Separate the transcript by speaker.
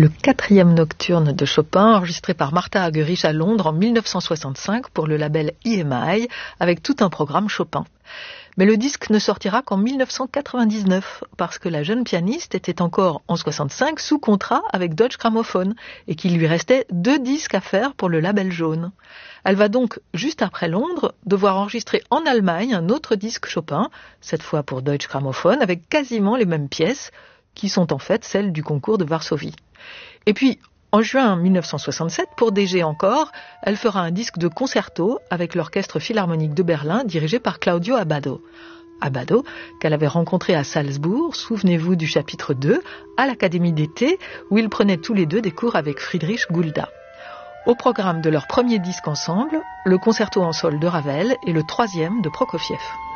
Speaker 1: le 4e nocturne de Chopin, enregistré par Martha Argerich à Londres en 1965 pour le label EMI, avec tout un programme Chopin. Mais le disque ne sortira qu'en 1999, parce que la jeune pianiste était encore en 65 sous contrat avec Deutsche Grammophon, et qu'il lui restait 2 disques à faire pour le label jaune. Elle va donc, juste après Londres, devoir enregistrer en Allemagne un autre disque Chopin, cette fois pour Deutsche Grammophon, avec quasiment les mêmes pièces, qui sont en fait celles du concours de Varsovie. Et puis, en juin 1967, pour DG encore, elle fera un disque de concerto avec l'Orchestre Philharmonique de Berlin dirigé par Claudio Abbado. Abbado, qu'elle avait rencontré à Salzbourg, souvenez-vous du chapitre 2, à l'Académie d'été, où ils prenaient tous les deux des cours avec Friedrich Gulda. Au programme de leur premier disque ensemble, le concerto en sol de Ravel et le 3e de Prokofiev.